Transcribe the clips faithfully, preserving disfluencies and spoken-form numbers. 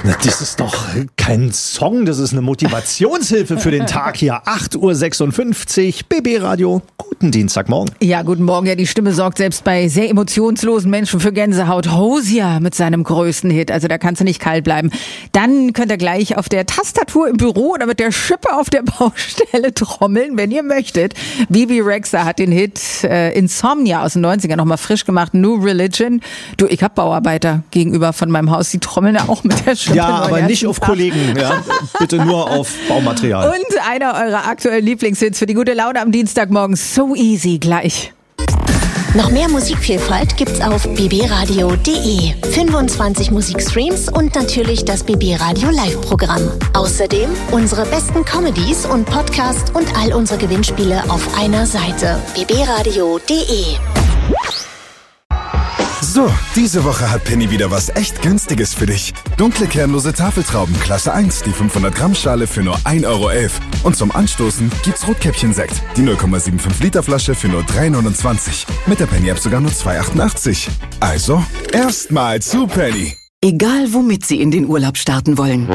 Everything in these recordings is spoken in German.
Na, das ist doch kein Song, das ist eine Motivationshilfe für den Tag hier. acht Uhr sechsundfünfzig, B B Radio. Guten Dienstagmorgen. Ja, guten Morgen. Ja, die Stimme sorgt selbst bei sehr emotionslosen Menschen für Gänsehaut. Hozier mit seinem größten Hit. Also da kannst du nicht kalt bleiben. Dann könnt ihr gleich auf der Tastatur im Büro oder mit der Schippe auf der Baustelle trommeln, wenn ihr möchtet. Bebe Rexha hat den Hit äh, Insomnia aus den neunzigern nochmal frisch gemacht. New Religion. Du, ich hab Bauarbeiter gegenüber von meinem Haus. Die trommeln ja auch mit der Schippe. Ja, aber nicht auf Kollegen. Ja. Bitte nur auf Baumaterial. Und einer eurer aktuellen Lieblingshits für die gute Laune am Dienstagmorgen. So easy gleich. Noch mehr Musikvielfalt gibt's auf b b radio punkt d e. fünfundzwanzig Musikstreams und natürlich das B B Radio Live-Programm. Außerdem unsere besten Comedies und Podcasts und all unsere Gewinnspiele auf einer Seite. b b radio punkt d e. So, diese Woche hat Penny wieder was echt Günstiges für dich. Dunkle kernlose Tafeltrauben Klasse eins, die fünfhundert Gramm Schale für nur ein Euro elf. Und zum Anstoßen gibt's Rotkäppchen-Sekt, die null Komma fünfundsiebzig Liter Flasche für nur drei neunundzwanzig. Mit der Penny-App sogar nur zwei achtundachtzig. Also, erstmal zu Penny. Egal womit Sie in den Urlaub starten wollen.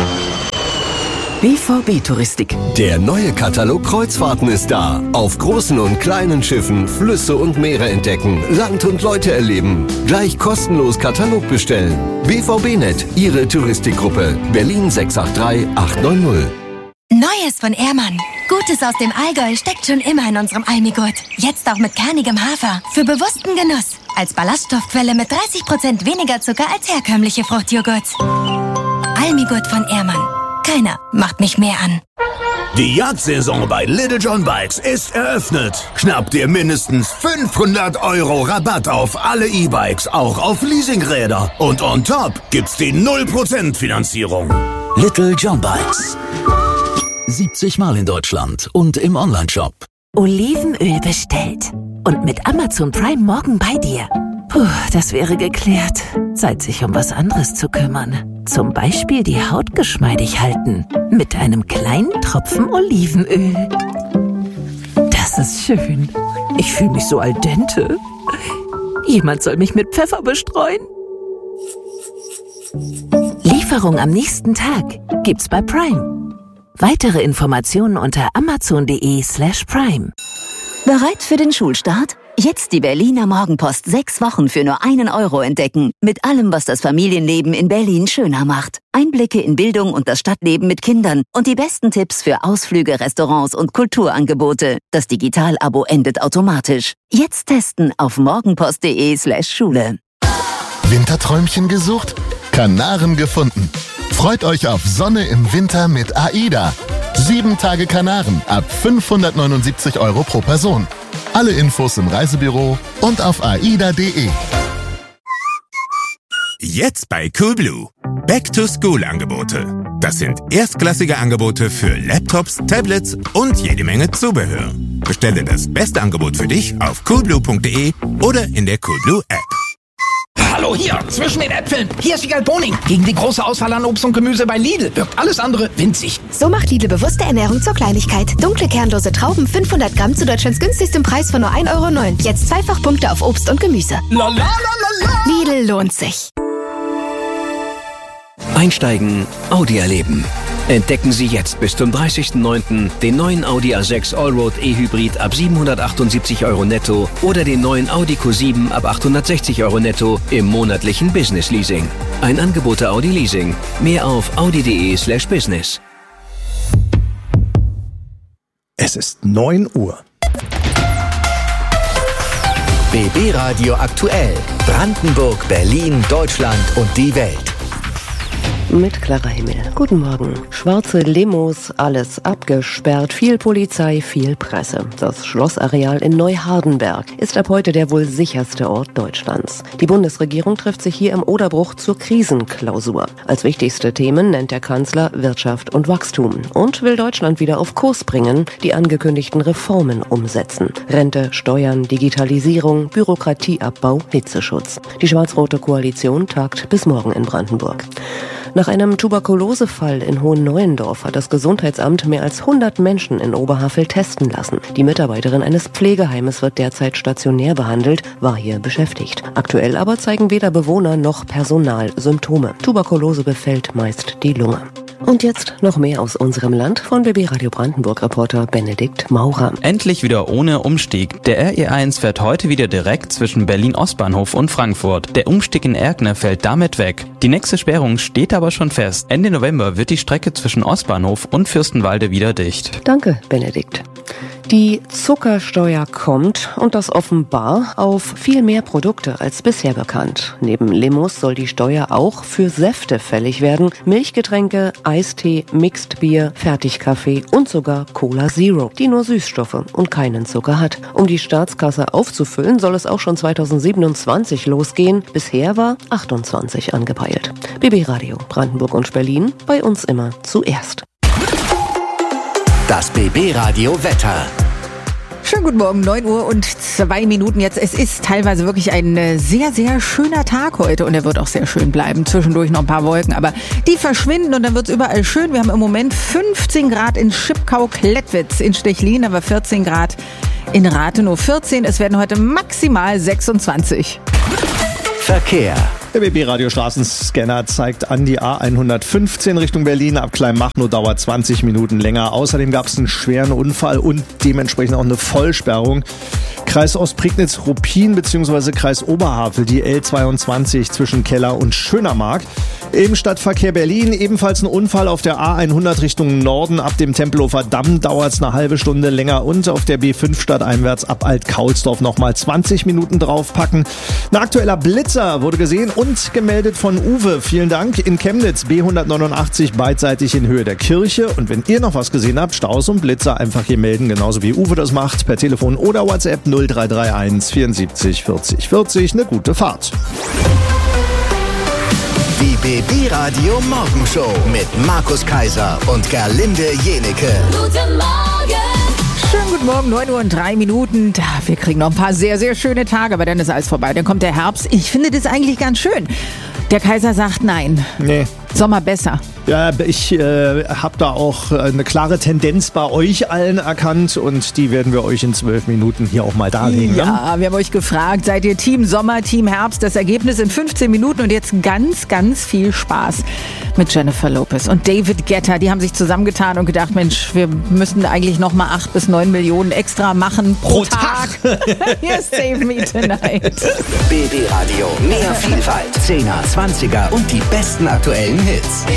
B V B-Touristik. Der neue Katalog Kreuzfahrten ist da. Auf großen und kleinen Schiffen Flüsse und Meere entdecken, Land und Leute erleben. Gleich kostenlos Katalog bestellen. B V B-Net, Ihre Touristikgruppe. Berlin sechs acht drei acht neun null. Neues von Ehrmann. Gutes aus dem Allgäu steckt schon immer in unserem Almigurt. Jetzt auch mit kernigem Hafer. Für bewussten Genuss. Als Ballaststoffquelle mit dreißig Prozent weniger Zucker als herkömmliche Fruchtjoghurts. Almigurt von Ehrmann. Keiner macht mich mehr an. Die Jagdsaison bei Little John Bikes ist eröffnet. Schnapp dir mindestens fünfhundert Euro Rabatt auf alle E-Bikes, auch auf Leasingräder. Und on top gibt's die null Prozent Finanzierung. Little John Bikes. siebzig Mal in Deutschland und im Onlineshop. Olivenöl bestellt. Und mit Amazon Prime morgen bei dir. Puh, das wäre geklärt. Zeit, sich um was anderes zu kümmern. Zum Beispiel die Haut geschmeidig halten. Mit einem kleinen Tropfen Olivenöl. Das ist schön. Ich fühle mich so al dente. Jemand soll mich mit Pfeffer bestreuen. Lieferung am nächsten Tag gibt's bei Prime. Weitere Informationen unter amazon.de slash prime. Bereit für den Schulstart? Jetzt die Berliner Morgenpost sechs Wochen für nur einen Euro entdecken. Mit allem, was das Familienleben in Berlin schöner macht. Einblicke in Bildung und das Stadtleben mit Kindern und die besten Tipps für Ausflüge, Restaurants und Kulturangebote. Das Digital-Abo endet automatisch. Jetzt testen auf morgenpost.de slash Schule. Winterträumchen gesucht? Kanaren gefunden. Freut euch auf Sonne im Winter mit AIDA. Sieben Tage Kanaren ab fünfhundertneunundsiebzig Euro pro Person. Alle Infos im Reisebüro und auf aida punkt de. Jetzt bei Coolblue. Back-to-School-Angebote. Das sind erstklassige Angebote für Laptops, Tablets und jede Menge Zubehör. Bestelle das beste Angebot für dich auf coolblue punkt de oder in der Coolblue-App. Hallo hier, zwischen den Äpfeln. Hier ist Wiegald Boning. Gegen die große Auswahl an Obst und Gemüse bei Lidl wirkt alles andere winzig. So macht Lidl bewusste Ernährung zur Kleinigkeit. Dunkle kernlose Trauben fünfhundert Gramm zu Deutschlands günstigstem Preis von nur ein Euro neun. Jetzt zweifach Punkte auf Obst und Gemüse. La, la, la, la, la. Lidl lohnt sich. Einsteigen, Audi erleben. Entdecken Sie jetzt bis zum dreißigsten neunten den neuen Audi A sechs Allroad E-Hybrid ab siebenhundertachtundsiebzig Euro netto oder den neuen Audi Q sieben ab achthundertsechzig Euro netto im monatlichen Business Leasing. Ein Angebot der Audi Leasing. Mehr auf audi.de slash business. Es ist neun Uhr. B B Radio aktuell. Brandenburg, Berlin, Deutschland und die Welt. Mit klarer Himmel. Guten Morgen. Schwarze Limos, alles abgesperrt, viel Polizei, viel Presse. Das Schlossareal in Neuhardenberg ist ab heute der wohl sicherste Ort Deutschlands. Die Bundesregierung trifft sich hier im Oderbruch zur Krisenklausur. Als wichtigste Themen nennt der Kanzler Wirtschaft und Wachstum und will Deutschland wieder auf Kurs bringen, die angekündigten Reformen umsetzen. Rente, Steuern, Digitalisierung, Bürokratieabbau, Hitzeschutz. Die schwarz-rote Koalition tagt bis morgen in Brandenburg. Nach einem Tuberkulosefall in Hohenneuendorf hat das Gesundheitsamt mehr als hundert Menschen in Oberhavel testen lassen. Die Mitarbeiterin eines Pflegeheimes wird derzeit stationär behandelt, war hier beschäftigt. Aktuell aber zeigen weder Bewohner noch Personal Symptome. Tuberkulose befällt meist die Lunge. Und jetzt noch mehr aus unserem Land von B B Radio Brandenburg-Reporter Benedikt Maurer. Endlich wieder ohne Umstieg. Der R E eins fährt heute wieder direkt zwischen Berlin-Ostbahnhof und Frankfurt. Der Umstieg in Erkner fällt damit weg. Die nächste Sperrung steht aber schon fest. Ende November wird die Strecke zwischen Ostbahnhof und Fürstenwalde wieder dicht. Danke, Benedikt. Die Zuckersteuer kommt und das offenbar auf viel mehr Produkte als bisher bekannt. Neben Limos soll die Steuer auch für Säfte fällig werden. Milchgetränke, Eistee, Mixed Bier, Fertigkaffee und sogar Cola Zero, die nur Süßstoffe und keinen Zucker hat. Um die Staatskasse aufzufüllen, soll es auch schon zweitausendsiebenundzwanzig losgehen. Bisher war achtundzwanzig angepeilt. B B Radio Brandenburg und Berlin, bei uns immer zuerst. Das B B Radio Wetter. Schönen guten Morgen, neun Uhr und zwei Minuten jetzt. Es ist teilweise wirklich ein sehr, sehr schöner Tag heute und er wird auch sehr schön bleiben. Zwischendurch noch ein paar Wolken, aber die verschwinden und dann wird es überall schön. Wir haben im Moment fünfzehn Grad in Schipkau-Klettwitz, in Stechlin aber vierzehn Grad, in Rathenow vierzehn. Es werden heute maximal sechsundzwanzig. Verkehr. Der B B-Radio-Straßenscanner zeigt an die A hundertfünfzehn Richtung Berlin. Ab Kleinmachnow dauert zwanzig Minuten länger. Außerdem gab es einen schweren Unfall und dementsprechend auch eine Vollsperrung. Kreis Ostprignitz-Ruppin bzw. Kreis Oberhavel, die L zweiundzwanzig zwischen Keller und Schönermark. Im Stadtverkehr Berlin ebenfalls ein Unfall auf der A hundert Richtung Norden. Ab dem Tempelhofer Damm dauert es eine halbe Stunde länger und auf der B fünf stadteinwärts ab Alt-Kaulsdorf nochmal zwanzig Minuten draufpacken. Ein aktueller Blitzer wurde gesehen und gemeldet von Uwe. Vielen Dank. In Chemnitz B hundertneunundachtzig beidseitig in Höhe der Kirche. Und wenn ihr noch was gesehen habt, Staus und Blitzer einfach hier melden, genauso wie Uwe das macht, per Telefon oder WhatsApp null drei drei eins vierundsiebzig vierzig vierzig. Eine gute Fahrt. Die B B Radio Morgenshow mit Markus Kaiser und Gerlinde Jenecke. Guten Morgen. Schönen guten Morgen, neun Uhr und drei Minuten. Da, wir kriegen noch ein paar sehr, sehr schöne Tage, aber dann ist alles vorbei. Dann kommt der Herbst. Ich finde das eigentlich ganz schön. Der Kaiser sagt nein. Nee. Sommer besser. Ja, ich äh, habe da auch eine klare Tendenz bei euch allen erkannt und die werden wir euch in zwölf Minuten hier auch mal darlegen. Ja, ne? Wir haben euch gefragt, seid ihr Team Sommer, Team Herbst? Das Ergebnis in fünfzehn Minuten und jetzt ganz, ganz viel Spaß mit Jennifer Lopez und David Guetta. Die haben sich zusammengetan und gedacht, Mensch, wir müssen eigentlich noch mal acht bis neun Millionen extra machen pro, pro Tag. Tag. Hier ist Save Me Tonight. B B Radio, mehr Vielfalt, zehner, zwanziger und die besten aktuellen Hits.